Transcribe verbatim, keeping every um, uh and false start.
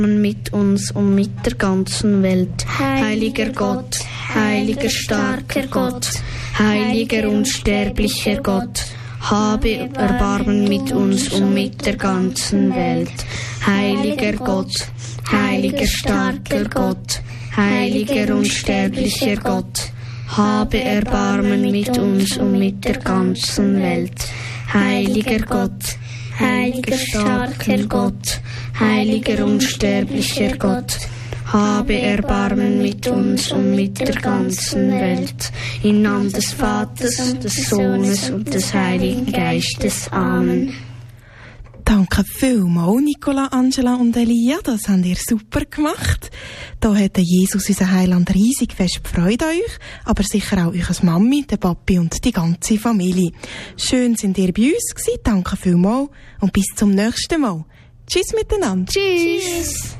mit uns und mit der ganzen Welt. Heiliger Gott, heiliger starker Gott, heiliger unsterblicher Gott, habe Erbarmen mit uns und mit der ganzen Welt. Heiliger Gott, heiliger starker Gott, heiliger unsterblicher Gott, habe Erbarmen mit uns und mit der ganzen Welt. Heiliger Gott, heiliger starker Gott, heiliger unsterblicher Gott, habe Erbarmen mit uns und mit der ganzen Welt. Im Namen des Vaters, des Sohnes und des Heiligen Geistes. Amen. Danke vielmals, Nicola, Angela und Elia, das habt ihr super gemacht. Da hat Jesus, unser Heiland, riesig fest Freude an euch, aber sicher auch eure Mami, der Papi und die ganze Familie. Schön sind ihr bei uns gewesen, danke vielmals und bis zum nächsten Mal. Tschüss miteinander. Tschüss.